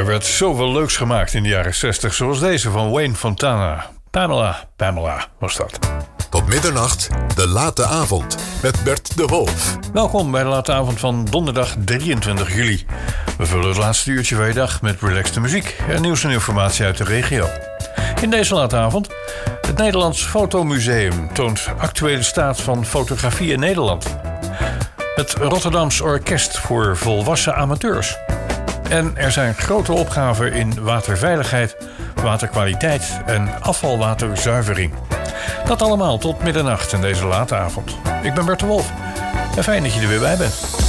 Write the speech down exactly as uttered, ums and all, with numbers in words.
Er werd zoveel leuks gemaakt in de jaren zestig, zoals deze van Wayne Fontana. Pamela, Pamela was dat. Tot middernacht, de late avond, met Bert de Wolf. Welkom bij de late avond van donderdag drieëntwintig juli. We vullen het laatste uurtje van je dag met relaxte muziek en nieuws en informatie uit de regio. In deze late avond, het Nederlands Fotomuseum toont actuele staat van fotografie in Nederland. Het Rotterdams Orkest voor volwassen amateurs. En er zijn grote opgaven in waterveiligheid, waterkwaliteit en afvalwaterzuivering. Dat allemaal tot middernacht in deze late avond. Ik ben Bert de Wolf en fijn dat je er weer bij bent.